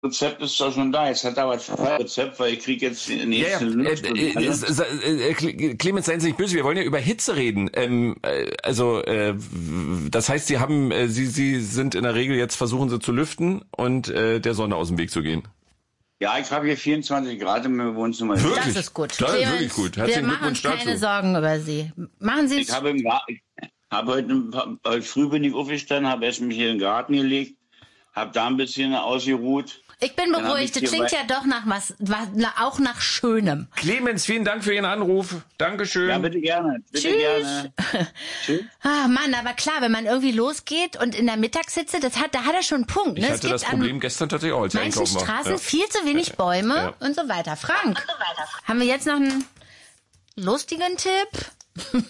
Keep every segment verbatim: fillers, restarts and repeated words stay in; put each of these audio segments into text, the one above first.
Rezept ist doch schon da. Jetzt hat er aber ein Rezept, weil ich kriege jetzt den nächsten... Ja, ja. Äh, äh, äh, Clemens, seien Sie nicht böse, wir wollen ja über Hitze reden. Ähm, äh, also, äh, das heißt, Sie haben, äh, Sie, Sie sind in der Regel jetzt, versuchen Sie zu lüften und äh, der Sonne aus dem Weg zu gehen. Ja, ich habe hier vierundzwanzig Grad im Wohnzimmer. Wirklich? Das ist gut. Das ist wirklich gut. Herzlichen wir machen uns Glückwunsch keine dazu. Sorgen über Sie. Machen Sie es. Ich habe im Garten, habe heute, heute früh bin ich aufgestanden, habe erst mich hier in den Garten gelegt, habe da ein bisschen ausgeruht. Ich bin beruhigt. Das klingt ja doch nach was, was, auch nach Schönem. Clemens, vielen Dank für Ihren Anruf. Dankeschön. Ja, bitte gerne. Bitte Tschüss. gerne. Tschüss. Ah, Mann, aber klar, wenn man irgendwie losgeht und in der Mittagshitze, das hat, da hat er schon einen Punkt. Ne? Ich Es hatte gibt das Problem an gestern tatsächlich auch, als ich manchen einkaufen war. Straßen Ja. viel zu wenig Bäume Ja. und so weiter. Frank, haben wir jetzt noch einen lustigen Tipp?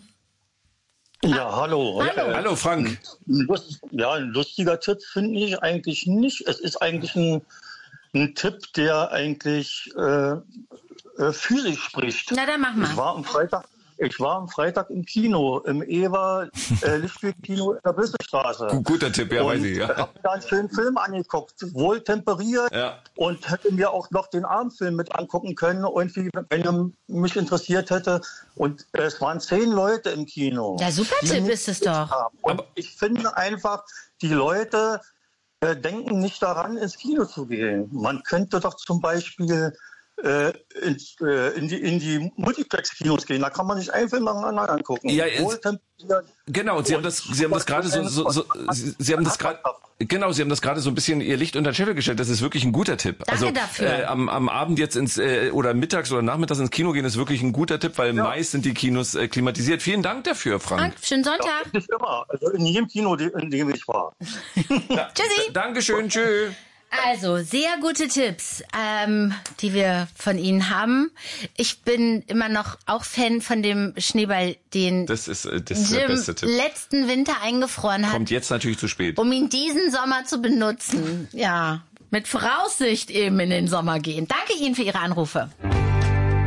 Ja, hallo. Hallo. Äh, Hallo Frank. Lust, ja, ein lustiger Tipp finde ich eigentlich nicht. Es ist eigentlich ein, ein Tipp, der eigentlich äh, äh, für sich spricht. Na, dann mach mal. Ich war am Freitag, ich war am Freitag im Kino, im Ewa äh, Lichtspielkino in der Bösestraße. Gu- Guter Tipp, ja, und weiß ich. Ja. habe mir da einen schönen Film angeguckt, wohl temperiert, Ja. und hätte mir auch noch den Abendfilm mit angucken können, irgendwie, wenn er mich interessiert hätte. Und äh, es waren zehn Leute im Kino. Ja, super die Tipp nicht ist es doch. haben. Und Aber- ich finde einfach, die Leute äh, denken nicht daran, ins Kino zu gehen. Man könnte doch zum Beispiel äh, in, äh, in die, in die Multiplex-Kinos gehen. Da kann man sich einen Film nach dem anderen angucken. Ja, es- Wohltemperiert. Genau, und Sie haben das, Sie haben das gerade so, so, so Sie, Sie haben das gerade, genau, Sie haben das gerade so ein bisschen Ihr Licht unter den Scheffel gestellt. Das ist wirklich ein guter Tipp. Danke also dafür. Äh, am, am Abend jetzt ins äh, oder mittags oder nachmittags ins Kino gehen ist wirklich ein guter Tipp, weil meist sind die Kinos äh, klimatisiert. Vielen Dank dafür, Frank. Frank, schönen Sonntag. Nicht immer. Also in jedem Kino, die- in dem ich war. Da, Tschüssi. Dankeschön, tschö. Also, sehr gute Tipps, ähm, die wir von Ihnen haben. Ich bin immer noch auch Fan von dem Schneeball, den Das ist, äh, das ist der Jim beste Tipp. letzten Winter eingefroren hat, Kommt jetzt natürlich zu spät. um ihn diesen Sommer zu benutzen. Ja, mit Voraussicht eben in den Sommer gehen. Danke Ihnen für Ihre Anrufe.